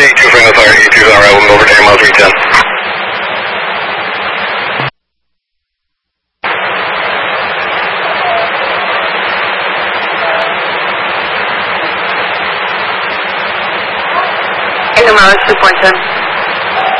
2 friendly fire, E2's on arrival, over 10 miles 310. Miles 2.10.